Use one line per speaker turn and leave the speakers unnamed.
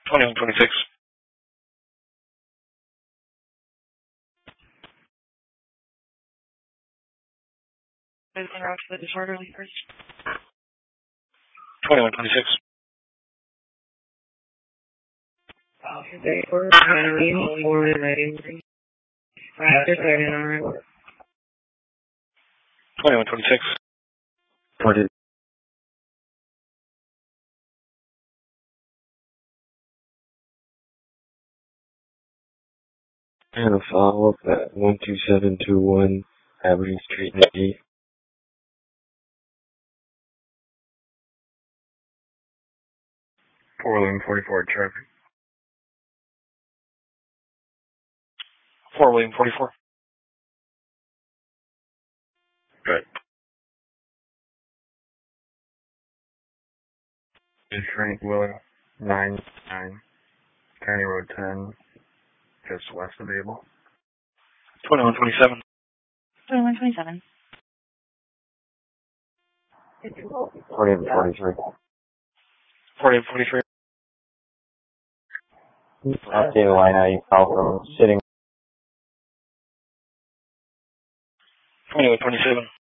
2126.
En route to the disorderly first.
2126.
They were kind of being forward and ready. After starting on it.
2126.
20. And a follow-up at 12721 Aberdeen Street, Nikki.
William 44 traffic.
4 William 44.
Good. Is Frank William 99 County Road 10, just west of Able.
2127.
2127.
4843.
4843.
Update line now, you call from sitting.
2127.